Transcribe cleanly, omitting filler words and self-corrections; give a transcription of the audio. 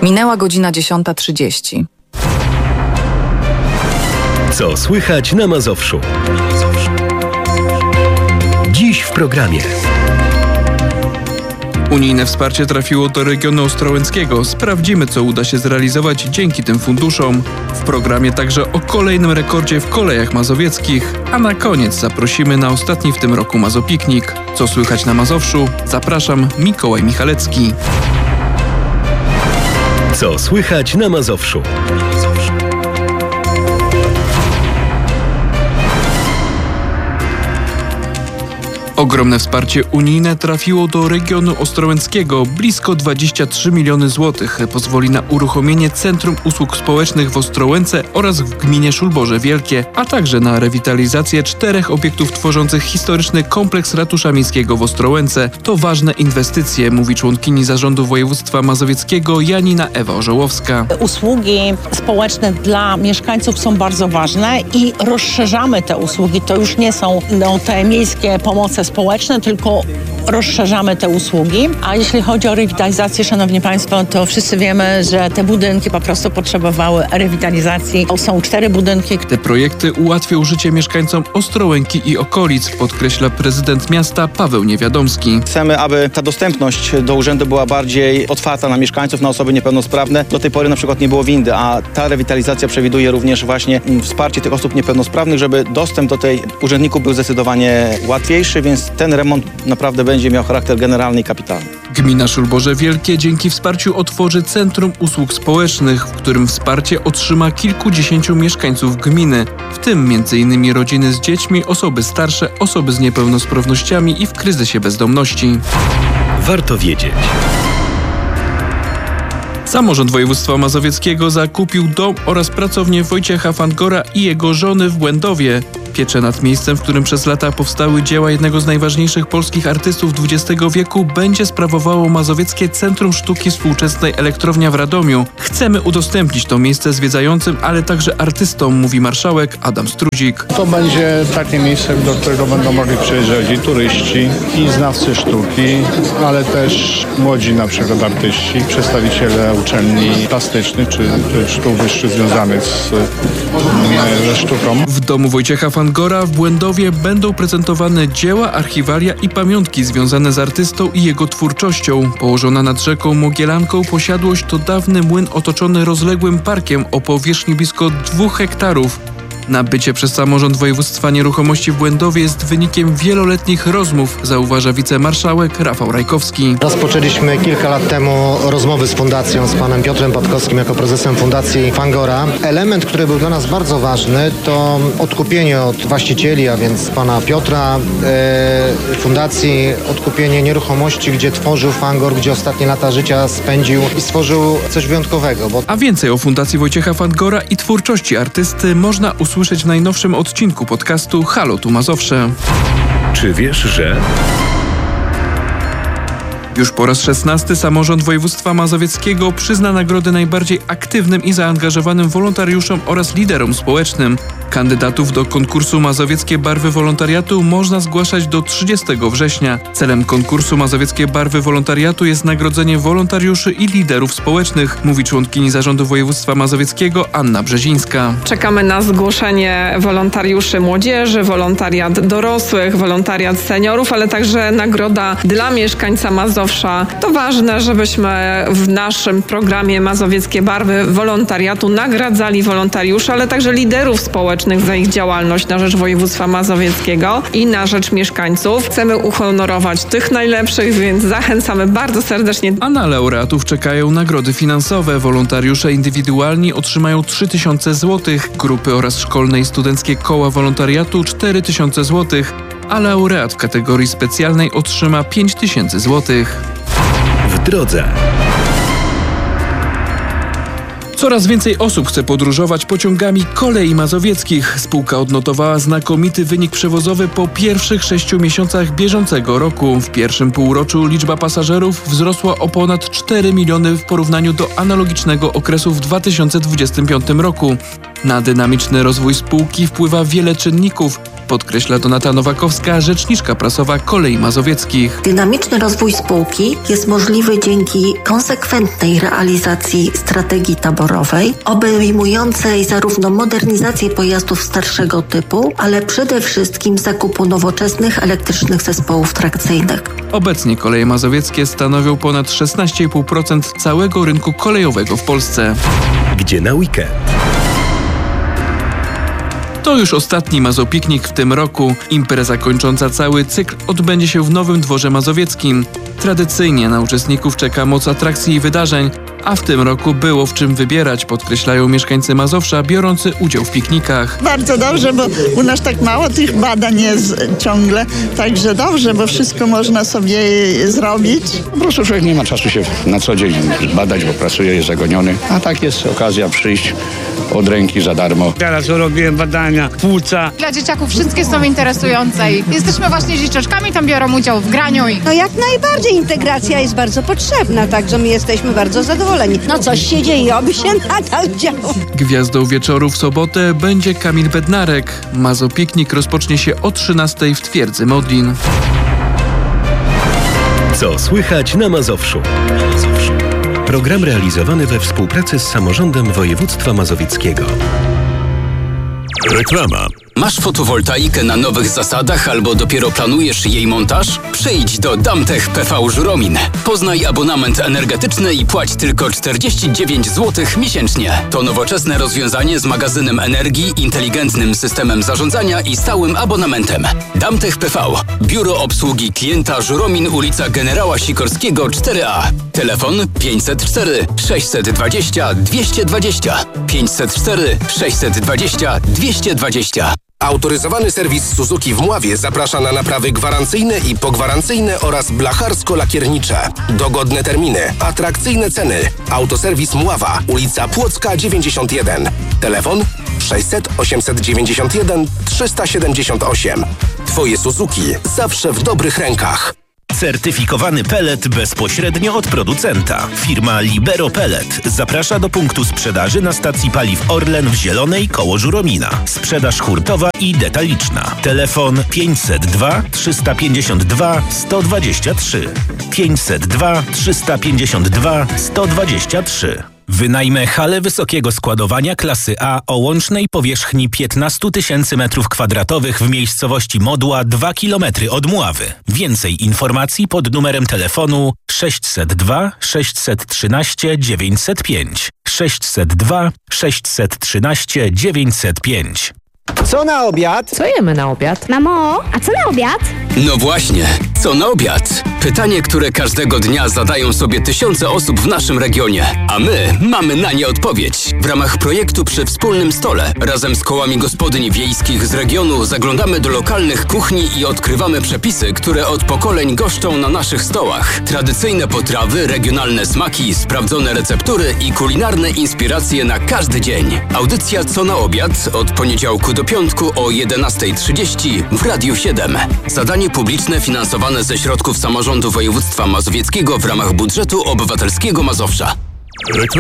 Minęła godzina 10:30. Co słychać na Mazowszu? Dziś w programie. Unijne wsparcie trafiło do regionu ostrołęckiego. Sprawdzimy, co uda się zrealizować dzięki tym funduszom. W programie także o kolejnym rekordzie w kolejach mazowieckich. A na koniec zaprosimy na ostatni w tym roku Mazopiknik. Co słychać na Mazowszu? Zapraszam, Mikołaj Michalecki. Co słychać na Mazowszu? Ogromne wsparcie unijne trafiło do regionu ostrołęckiego. Blisko 23 miliony złotych pozwoli na uruchomienie Centrum Usług Społecznych w Ostrołęce oraz w gminie Szulborze Wielkie, a także na rewitalizację 4 obiektów tworzących historyczny kompleks Ratusza Miejskiego w Ostrołęce. To ważne inwestycje, mówi członkini Zarządu Województwa Mazowieckiego Janina Ewa Orzołowska. Usługi społeczne dla mieszkańców są bardzo ważne i rozszerzamy te usługi. To już nie są te miejskie pomoce społeczne, tylko rozszerzamy te usługi. A jeśli chodzi o rewitalizację, szanowni państwo, to wszyscy wiemy, że te budynki po prostu potrzebowały rewitalizacji. Są 4 budynki. Te projekty ułatwią życie mieszkańcom Ostrołęki i okolic, podkreśla prezydent miasta Paweł Niewiadomski. Chcemy, aby ta dostępność do urzędu była bardziej otwarta na mieszkańców, na osoby niepełnosprawne. Do tej pory na przykład nie było windy, a ta rewitalizacja przewiduje również właśnie wsparcie tych osób niepełnosprawnych, żeby dostęp do tej urzędników był zdecydowanie łatwiejszy, więc ten remont naprawdę będzie miał charakter generalny i kapitalny. Gmina Szulborze Wielkie dzięki wsparciu otworzy Centrum Usług Społecznych, w którym wsparcie otrzyma kilkudziesięciu mieszkańców gminy, w tym m.in. rodziny z dziećmi, osoby starsze, osoby z niepełnosprawnościami i w kryzysie bezdomności. Warto wiedzieć. Samorząd Województwa Mazowieckiego zakupił dom oraz pracownię Wojciecha Fangora i jego żony w Błędowie. Pieczę nad miejscem, w którym przez lata powstały dzieła jednego z najważniejszych polskich artystów XX wieku, będzie sprawowało Mazowieckie Centrum Sztuki Współczesnej Elektrownia w Radomiu. Chcemy udostępnić to miejsce zwiedzającym, ale także artystom, mówi marszałek Adam Strudzik. To będzie takie miejsce, do którego będą mogli przyjeżdżać i turyści, i znawcy sztuki, ale też młodzi na przykład artyści, przedstawiciele uczelni plastycznych czy sztuk wyższych związanych ze sztuką. W domu Wojciecha Fangora w Błędowie będą prezentowane dzieła, archiwalia i pamiątki związane z artystą i jego twórczością. Położona nad rzeką Mogielanką posiadłość to dawny młyn otoczony rozległym parkiem o powierzchni blisko 2 hektarów. Nabycie przez Samorząd Województwa Nieruchomości w Błędowie jest wynikiem wieloletnich rozmów, zauważa wicemarszałek Rafał Rajkowski. Rozpoczęliśmy kilka lat temu rozmowy z fundacją, z panem Piotrem Patkowskim jako prezesem Fundacji Fangora. Element, który był dla nas bardzo ważny, to odkupienie od właścicieli, a więc pana Piotra, fundacji, odkupienie nieruchomości, gdzie tworzył Fangor, gdzie ostatnie lata życia spędził i stworzył coś wyjątkowego. A więcej o Fundacji Wojciecha Fangora i twórczości artysty można usłyszeć w najnowszym odcinku podcastu Halo tu Mazowsze. Czy wiesz, że... Już po raz 16 Samorząd Województwa Mazowieckiego przyzna nagrody najbardziej aktywnym i zaangażowanym wolontariuszom oraz liderom społecznym. Kandydatów do konkursu Mazowieckie Barwy Wolontariatu można zgłaszać do 30 września. Celem konkursu Mazowieckie Barwy Wolontariatu jest nagrodzenie wolontariuszy i liderów społecznych, mówi członkini Zarządu Województwa Mazowieckiego Anna Brzezińska. Czekamy na zgłoszenie wolontariuszy młodzieży, wolontariat dorosłych, wolontariat seniorów, ale także nagroda dla mieszkańca Mazowsza. To ważne, żebyśmy w naszym programie Mazowieckie Barwy Wolontariatu nagradzali wolontariuszy, ale także liderów społecznych za ich działalność na rzecz województwa mazowieckiego i na rzecz mieszkańców. Chcemy uhonorować tych najlepszych, więc zachęcamy bardzo serdecznie. A na laureatów czekają nagrody finansowe. Wolontariusze indywidualni otrzymają 3000 zł, grupy oraz szkolne i studenckie koła wolontariatu 4000 zł, a laureat w kategorii specjalnej otrzyma 5000 zł. W drodze. Coraz więcej osób chce podróżować pociągami kolei mazowieckich. Spółka odnotowała znakomity wynik przewozowy po pierwszych 6 miesiącach bieżącego roku. W pierwszym półroczu liczba pasażerów wzrosła o ponad 4 miliony w porównaniu do analogicznego okresu w 2025 roku. Na dynamiczny rozwój spółki wpływa wiele czynników, podkreśla Donata Nowakowska, rzeczniczka prasowa Kolei Mazowieckich. Dynamiczny rozwój spółki jest możliwy dzięki konsekwentnej realizacji strategii taborowej, obejmującej zarówno modernizację pojazdów starszego typu, ale przede wszystkim zakupu nowoczesnych elektrycznych zespołów trakcyjnych. Obecnie Koleje Mazowieckie stanowią ponad 16,5% całego rynku kolejowego w Polsce. Gdzie na weekend? To już ostatni Mazopiknik w tym roku. Impreza kończąca cały cykl odbędzie się w Nowym Dworze Mazowieckim. Tradycyjnie na uczestników czeka moc atrakcji i wydarzeń, a w tym roku było w czym wybierać, podkreślają mieszkańcy Mazowsza biorący udział w piknikach. Bardzo dobrze, bo u nas tak mało tych badań jest ciągle, także dobrze, bo wszystko można sobie zrobić. Po prostu człowiek nie ma czasu się na co dzień badać, bo pracuje, jest zagoniony, a tak jest okazja przyjść od ręki za darmo. Teraz robiłem badania płuca. Dla dzieciaków wszystkie są interesujące i jesteśmy właśnie dzieciaczkami, tam biorą udział w graniu. No jak najbardziej, integracja jest bardzo potrzebna, także my jesteśmy bardzo zadowoleni. No coś się dzieje, oby się nadal działo. Gwiazdą wieczoru w sobotę będzie Kamil Bednarek. Mazopiknik rozpocznie się o 13:00 w Twierdzy Modlin. Co słychać na Mazowszu? Program realizowany we współpracy z Samorządem Województwa Mazowieckiego. Reklama. Masz fotowoltaikę na nowych zasadach albo dopiero planujesz jej montaż? Przyjdź do Damtech PV Żuromin. Poznaj abonament energetyczny i płać tylko 49 zł miesięcznie. To nowoczesne rozwiązanie z magazynem energii, inteligentnym systemem zarządzania i stałym abonamentem. Damtech PV. Biuro Obsługi Klienta Żuromin, ulica Generała Sikorskiego 4A. Telefon 504 620 220. 504 620 220. Autoryzowany serwis Suzuki w Mławie zaprasza na naprawy gwarancyjne i pogwarancyjne oraz blacharsko-lakiernicze. Dogodne terminy, atrakcyjne ceny. Autoserwis Mława, ulica Płocka 91. Telefon 600 891 378. Twoje Suzuki zawsze w dobrych rękach. Certyfikowany pellet bezpośrednio od producenta. Firma Libero Pellet zaprasza do punktu sprzedaży na stacji paliw Orlen w Zielonej koło Żuromina. Sprzedaż hurtowa i detaliczna. Telefon 502 352 123. 502 352 123. Wynajmę halę wysokiego składowania klasy A o łącznej powierzchni 15 000 m2 w miejscowości Modła 2 km od Mławy. Więcej informacji pod numerem telefonu 602 613 905. 602 613 905. Co na obiad? Co jemy na obiad? Mamo, a co na obiad? No właśnie, co na obiad? Pytanie, które każdego dnia zadają sobie tysiące osób w naszym regionie, a my mamy na nie odpowiedź. W ramach projektu Przy Wspólnym Stole razem z kołami gospodyń wiejskich z regionu zaglądamy do lokalnych kuchni i odkrywamy przepisy, które od pokoleń goszczą na naszych stołach. Tradycyjne potrawy, regionalne smaki, sprawdzone receptury i kulinarne inspiracje na każdy dzień. Audycja Co na obiad od poniedziałku do piątku o 11:30 w Radiu 7. Zadanie publiczne finansowane ze środków Samorządu Województwa Mazowieckiego w ramach budżetu obywatelskiego Mazowsza.